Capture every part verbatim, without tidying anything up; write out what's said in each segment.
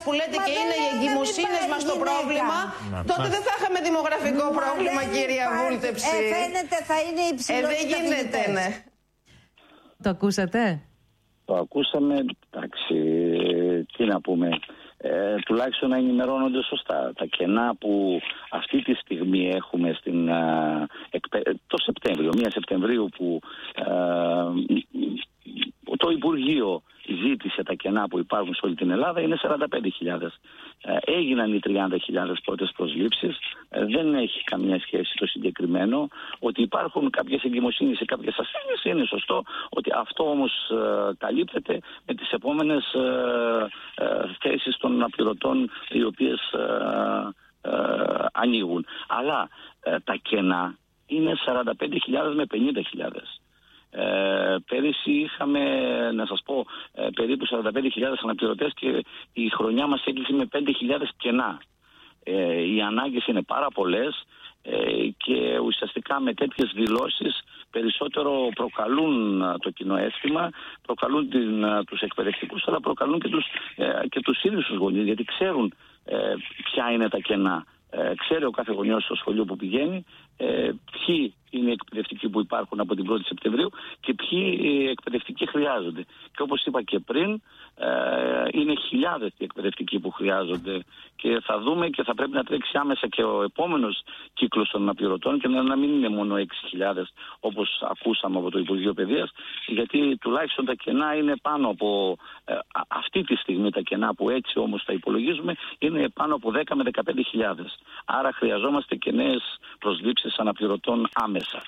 που λέτε μα και είναι οι εγκυμοσύνες μας το πρόβλημα, να, τότε μα... δεν θα είχαμε δημογραφικό μα, πρόβλημα, κυρία Βούλτεψη. Ε, φαίνεται θα είναι υψηλό. Ε, δεν γίνεται, ναι. Το ακούσατε? Το ακούσαμε, εντάξει, τι να πούμε. Ε, τουλάχιστον να ενημερώνονται σωστά. Τα κενά που αυτή τη στιγμή έχουμε στην, α, εκπαί... το Σεπτέμβριο, μία Σεπτεμβρίου που α, το Υπουργείο ζήτησε τα κενά που υπάρχουν σε όλη την Ελλάδα, είναι σαράντα πέντε χιλιάδες. Ε, έγιναν οι τριάντα χιλιάδες πρώτες προσλήψεις. Ε, δεν έχει καμία σχέση το συγκεκριμένο. Ότι υπάρχουν κάποιες εγκυμοσύνες σε κάποιες ασθένειες είναι σωστό. Ότι αυτό όμως ε, καλύπτεται με τις επόμενες ε, ε, θέσεις των αναπληρωτών οι οποίες ε, ε, ανοίγουν. Αλλά ε, τα κενά είναι σαράντα πέντε χιλιάδες με πενήντα χιλιάδες. Ε, πέρυσι είχαμε, να σας πω, ε, περίπου σαράντα πέντε χιλιάδες αναπληρωτές και η χρονιά μας έκλεισε με πέντε χιλιάδες κενά. Ε, οι ανάγκες είναι πάρα πολλές ε, και ουσιαστικά με τέτοιες δηλώσεις περισσότερο προκαλούν το κοινό αίσθημα, προκαλούν την, τους εκπαιδευτικούς, αλλά προκαλούν και τους, ε, και τους ίδιους τους γονείς, γιατί ξέρουν ε, ποια είναι τα κενά. Ε, ξέρει ο κάθε γονιός στο σχολείο που πηγαίνει ε, ποιοι είναι οι εκπαιδευτικοί που υπάρχουν από την πρώτη Σεπτεμβρίου και ποιοι εκπαιδευτικοί χρειάζονται. Και όπως είπα και πριν, ε, είναι χιλιάδες οι εκπαιδευτικοί που χρειάζονται και θα δούμε και θα πρέπει να τρέξει άμεσα και ο επόμενος κύκλος των αναπληρωτών και να, να μην είναι μόνο έξι χιλιάδες όπως ακούσαμε από το Υπουργείο Παιδείας, γιατί τουλάχιστον τα κενά είναι πάνω από ε, αυτή τη στιγμή τα κενά που έτσι όμως τα υπολογίζουμε είναι πάνω από δέκα με δεκαπέντε χιλιάδες. Άρα χρειαζόμαστε και νέες προσλήψεις αναπληρωτών άμεσα.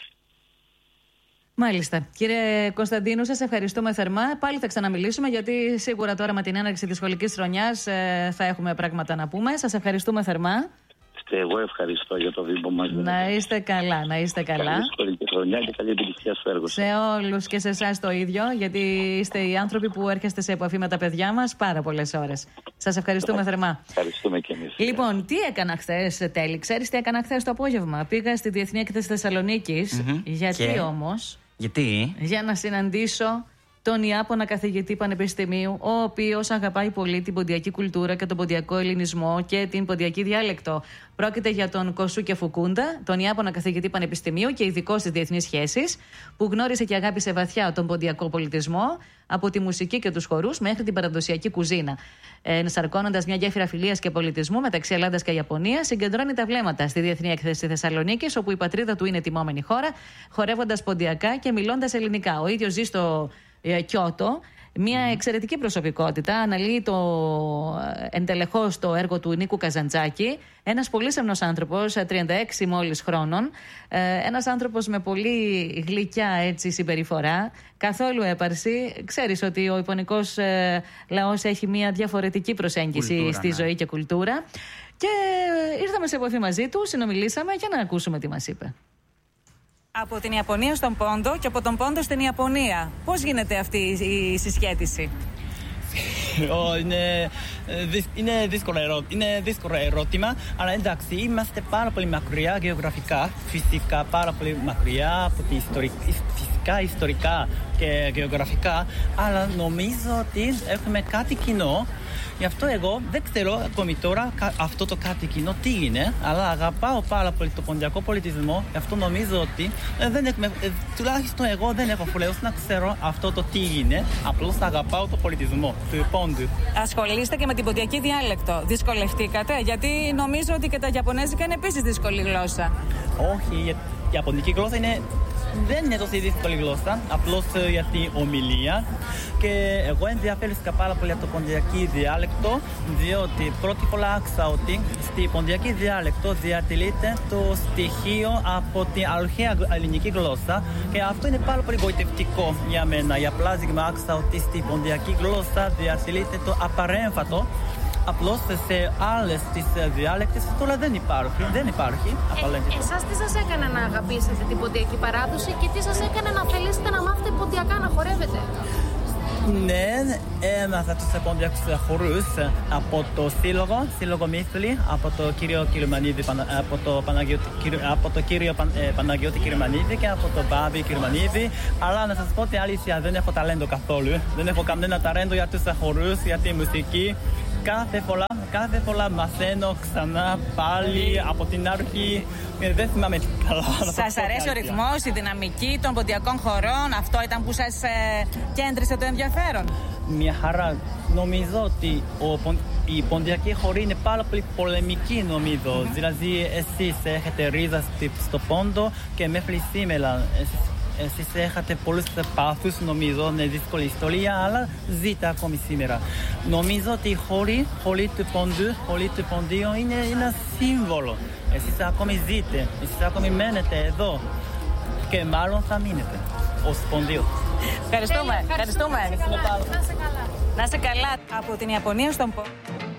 Μάλιστα. Κύριε Κωνσταντίνου, σας ευχαριστούμε θερμά. Πάλι θα ξαναμιλήσουμε, γιατί σίγουρα τώρα με την έναρξη της σχολικής χρονιάς ε, θα έχουμε πράγματα να πούμε. Σας ευχαριστούμε θερμά. Και εγώ ευχαριστώ για το βήμα μας. Να είστε καλά, να είστε καλά. Καλή σχολική χρονιά και καλή επιτυχία στο έργο σας. Σε όλους και σε εσάς το ίδιο, γιατί είστε οι άνθρωποι που έρχεστε σε επαφή με τα παιδιά μας πάρα πολλές ώρες. Σας ευχαριστούμε θερμά. Ευχαριστούμε και εμείς. Λοιπόν, τι έκανα χθες, Τέλη? Ξέρεις τι έκανα χθες το απόγευμα? Πήγα στη Διεθνή Έκθεση Θεσσαλονίκης. Mm-hmm. Γιατί και... όμως? Γιατί? Για να συναντήσω τον Ιάπωνα καθηγητή πανεπιστημίου, ο οποίος αγαπάει πολύ την ποντιακή κουλτούρα και τον ποντιακό ελληνισμό και την ποντιακή διάλεκτο. Πρόκειται για τον Κοσούκε Φουκούντα, τον Ιάπωνα καθηγητή πανεπιστημίου και ειδικό στις διεθνείς σχέσεις, που γνώρισε και αγάπησε βαθιά τον ποντιακό πολιτισμό, από τη μουσική και τους χορούς μέχρι την παραδοσιακή κουζίνα. Ενσαρκώνοντας μια γέφυρα φιλίας και πολιτισμού μεταξύ Ελλάδας και Ιαπωνίας, συγκεντρώνει τα βλέμματα στη Διεθνή Έκθεση Θεσσαλονίκης, όπου η πατρίδα του είναι τιμόμενη χώρα, χορεύοντας ποντιακά και μιλώντας ελληνικά. Ο ίδιος ζει στο Κιώτο. Μια εξαιρετική προσωπικότητα, αναλύει το εντελεχώς το έργο του Νίκου Καζαντζάκη. Ένας πολύ σεμνός άνθρωπος, τριάντα έξι μόλις χρόνων. Ένας άνθρωπος με πολύ γλυκιά έτσι συμπεριφορά, καθόλου έπαρση. Ξέρεις ότι ο ιππονικός λαός έχει μια διαφορετική προσέγγιση κουλτούρα, στη ναι. ζωή και κουλτούρα. Και ήρθαμε σε επαφή μαζί του, συνομιλήσαμε για να ακούσουμε τι μας είπε. Από την Ιαπωνία στον Πόντο και από τον Πόντο στην Ιαπωνία. Πώς γίνεται αυτή η συσχέτιση? είναι, είναι, δύσκολο, είναι δύσκολο ερώτημα, αλλά εντάξει, είμαστε πάρα πολύ μακριά γεωγραφικά, φυσικά πάρα πολύ μακριά από την ιστορική, φυσικά, ιστορικά και γεωγραφικά, αλλά νομίζω ότι έχουμε κάτι κοινό. Γι' αυτό εγώ δεν ξέρω ακόμη τώρα αυτό το κάτι κοινό τι είναι, αλλά αγαπάω πάρα πολύ το ποντιακό πολιτισμό. Γι' αυτό νομίζω ότι δεν έχουμε, τουλάχιστον εγώ δεν έχω χρέος να ξέρω αυτό το τι είναι. Απλώς αγαπάω το πολιτισμό του πόντου. Ασχολείστε και με την ποντιακή διάλεκτο. Δυσκολευτήκατε? Γιατί νομίζω ότι και τα Ιαπωνέζικα είναι επίσης δύσκολη γλώσσα. Όχι, η Ιαπωνική γλώσσα είναι. Δεν είναι τόσο δύσκολη γλώσσα, απλώς για την ομιλία. Και εγώ ενδιαφέρθηκα πάρα πολύ από το ποντιακή διάλεκτο, διότι πρώτη φορά άκουσα ότι στη ποντιακή διάλεκτο διατηρείται το στοιχείο από την αρχαία ελληνική γλώσσα. Και αυτό είναι πάρα πολύ γοητευτικό για μένα. Για παράδειγμα, άκουσα ότι στη ποντιακή γλώσσα διατηρείται το απαρέμφατο. Απλώς σε άλλες τις διάλεκτες τώρα δεν υπάρχει. Δεν υπάρχει. Ε, εσάς τι σας έκανε να αγαπήσετε την ποντιακή παράδοση και τι σας έκανε να θελήσετε να μάθετε ποντιακά να χορεύετε? Ναι, έμαθα τους ποντιακούς χορούς από το σύλλογο, σύλλογο Μύθλη, από το κύριο Κυρμανίδη, από το, από το κύριο Παναγιώτη Κυρμανίδη και από το Μπάμπη Κυρμανίδη. Αλλά να σας πω την αλήθεια, δεν έχω ταλέντο καθόλου. Δεν έχω κανένα ταλέντο για τους χορούς, για τη μουσική. κάθε φορά, κάθε φορά μαθαίνω ξανά πάλι από την αρχή. Δεν θυμάμαι καλά. Σας αρέσει ο ρυθμός, η δυναμική των ποντιακών χωρών, αυτό ήταν που σας ε, κέντρισε το ενδιαφέρον? Μια χαρά. Νομίζω ότι ο, η ποντιακή χωρή είναι πάρα πολύ πολεμική, νομίζω. Mm-hmm. Δηλαδή, εσείς έχετε ρίζα στο πόντο και μέχρι σήμερα. Εσείς, εσείς έχετε πολλούς πάθους, νομίζω, είναι δύσκολη ιστορία, αλλά ζείτε ακόμη σήμερα. Νομίζω ότι η χωρή, χωρή του πόντου, χωρή του ποντίου είναι ένα σύμβολο. Εσείς ακόμη ζείτε, εσείς ακόμη μένετε εδώ και μάλλον θα μείνετε ως ποντίου. Ευχαριστούμε, ευχαριστούμε. Να σε καλά. Να σε καλά. Από την Ιαπωνία στον Πόντο.